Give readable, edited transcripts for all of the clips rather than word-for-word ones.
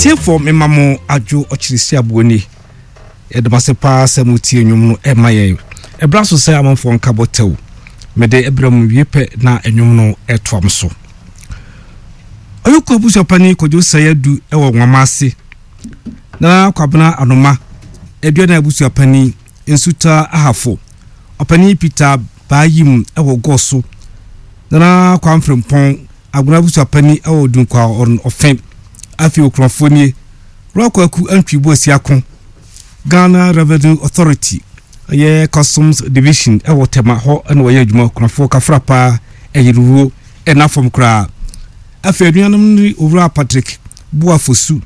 Therefore, memamo adwo ochirisi abuoni. Edumase pa samuti enwum no emaye. Ebra so say amanfo nka botew. Mede ebram wiepe na enwum no etwam so. Oyoko abusu pani kojo sayadu ewo nwamase. Na kwabena anoma edua na abusu pani ensuta ahafo. Opani Peter Bayim ewo goso. Na kwamfrempon aguna abusu pani ewo dunkwa ofem. Afi okrofoni Rokwaku antwibo asiako Ghana Revenue Authority Customs Division ewo tema ho ene waye adwuma krofo kafrapa eyiruwo enafom kra afi aduanam ni Owura Patrick Buafosu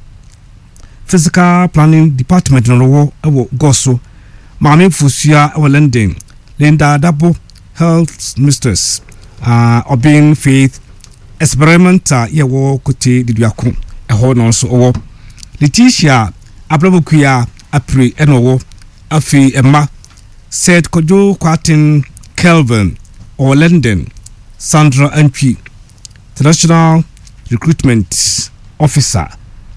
Physical Planning Department no ewo goso Mame Fosua ewo London Linda Dabo Health Mistress Obin Faith Experimenta yewo kote diduako eho no so owo Letitia Ablabokuya apre enowo afi emma said kojo kwatin Kelvin or London Sandra Antwi International Recruitment Officer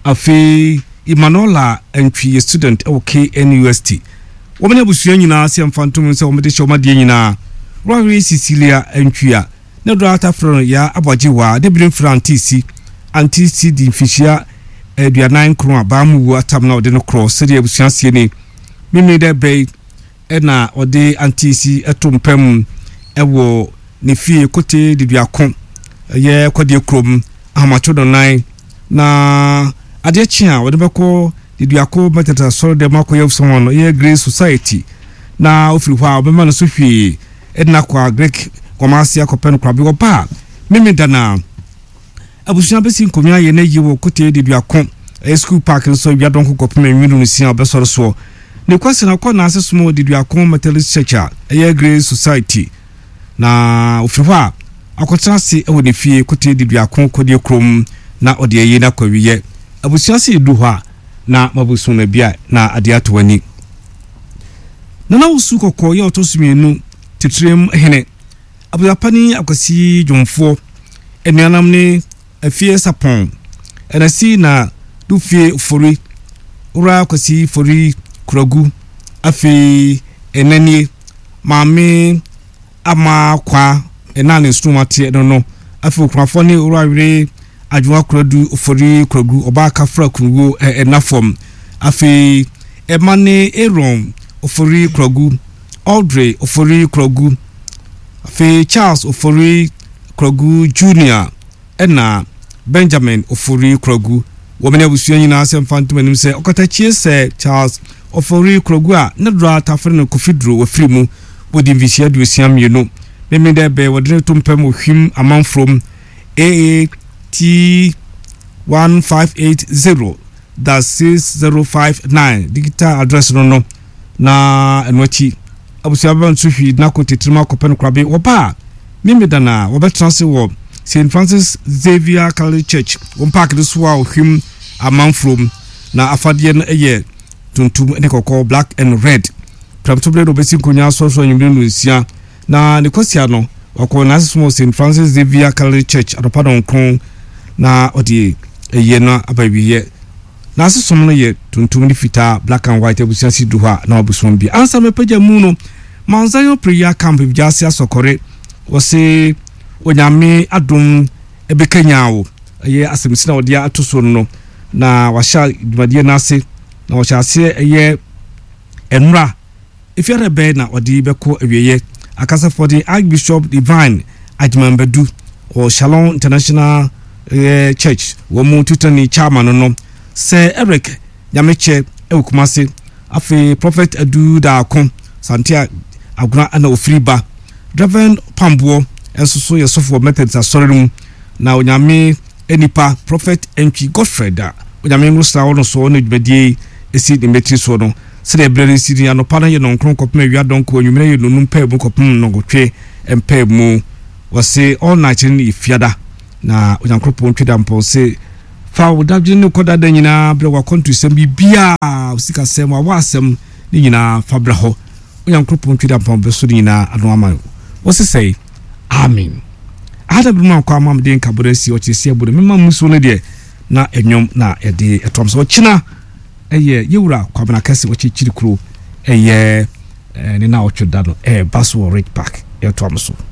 afi Imanola Antwi student o KNUST womanya busuya nyina se mfantum se womede shoma de nyina Rory Cecilia Antwi na drata fro ya abogiwa de brin frantisi antisi di fishia eduanan kro abamu atam na ode no cross se abusuansie ni mimi de bay na ode antisi etompam ewo ne fie kote diduakon ye kwade krom ahamacho donan na ade chia ode beko diduako metata soro de makoye someone ye Grace Society na ofiri hwa obema no so hwie na kwa Greek komasi akopeno krabi opa mimi dana abusuan besi nkomia ye na yiwo kote diduakon school park so bia donko kopema nwinu nsia obesoro so ne kwase na kwa na asesumo diduakon Methodist Church ye Grace Society na ofihwa akotrase ewo ne fie kote diduakon kodie krom na ode ye na kwawiye abusuan se duha na mabusu na bia na ade atowani na usu kokko ye otosumienu titrem hene abuyapani akwasi jomfo enuanam ne afie sapon enasi na dufie fori ura kwasi fori kuragu afi enani mame ama kwa enani instrument no afi okrafo ne ura wire adwa kuradu fori kuragu oba kafra kurugo enafom afi emane eron ofori kuragu Audrey ofori kuragu afi Charles ofori kuragu Junior ena Benjamin ofori kuragu womene abusuan nyina asem fantum anim se okotachie se Charles ofori kuragu a ne dra tafere no kofidro wafiri mu bodi visia duosiam yeno meme de be wodene tompem ohwim amanfrom AAT 1580 that's 6059 digital address no na enwachi abusuan ban so hwi na kotetrima kopeno krabe wopa meme dana wobetranse wo St. Francis Xavier Catholic Church on park this wa him among from na afadie na eye tuntum ne kokko black and red pramtobre do besi konya so nyimre no nsia na ne kosia no okko na small St. Francis Xavier Catholic Church adopadon kron na odi eye na abawiye na asesom no ye tuntum ne fita black and white abusia si duha na obusom bi ansa mepaja mu no manzayo prayer camp biase asokore wose onyame adom ebekanyawo eye asemsina odia atoso no na washa dwade na ase na washa ase eye enra efiare be na odi beko awieye akasa for the Archbishop Divine Ajmanbedu or Shalom International Church wo mu tutani chairman no se Eric Nyameche ewukumase afi Prophet Adu da kon Santia aguna ana ofiriba Reverend Pambuo enso so yesofo methods asorum na onyame enipa Prophet Entwi Godfred onyame ngusra wono so no dwedie esi dimetri so no celebrate sidi anopa na ye no nkron kopem awia donko onwumere ye no numpa ebu kopem no gotwe empa mu wose all night ni fiada na onyankropo ntweda mpo se fa wodabje ne koda da nyina bre wa kontu sem bibia usika sem wa asem ni nyina fa bra ho onyankropo ntweda mpo be so nyina ano ama wose say amen ada bima kwa mam den kaboresi o chese abude mema muso ne de na enyom na ede etom so china eye yewura kwabena kase wachichiri kuro eye ni na otweda no baso Ridge Park etom so